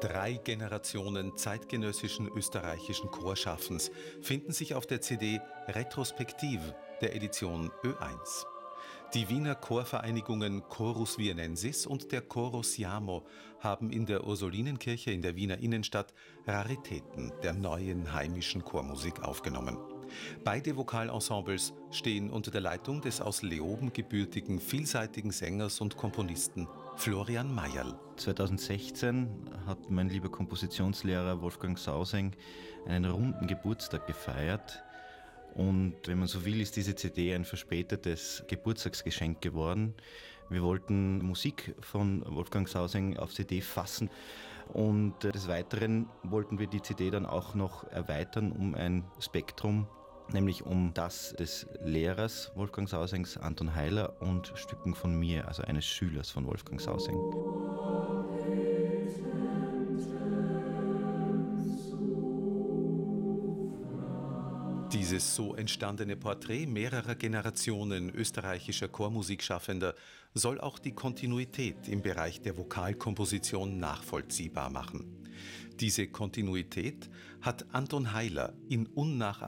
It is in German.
3 Generationen zeitgenössischen österreichischen Chorschaffens finden sich auf der CD Retrospektive der Edition Ö1. Die Wiener Chorvereinigungen Chorus Vienensis und der Chorus Jamo haben in der Ursulinenkirche in der Wiener Innenstadt Raritäten der neuen heimischen Chormusik aufgenommen. Beide Vokalensembles stehen unter der Leitung des aus Leoben gebürtigen, vielseitigen Sängers und Komponisten Florian Mayerl. 2016 hat mein lieber Kompositionslehrer Wolfgang Sauseng einen runden Geburtstag gefeiert. Und wenn man so will, ist diese CD ein verspätetes Geburtstagsgeschenk geworden. Wir wollten Musik von Wolfgang Sauseng auf CD fassen. Und des Weiteren wollten wir die CD dann auch noch erweitern um ein Spektrum, nämlich um das des Lehrers Wolfgang Sausengs, Anton Heiler, und Stücken von mir, also eines Schülers von Wolfgang Sauseng. Dieses so entstandene Porträt mehrerer Generationen österreichischer Chormusikschaffender soll auch die Kontinuität im Bereich der Vokalkomposition nachvollziehbar machen. Diese Kontinuität hat Anton Heiler in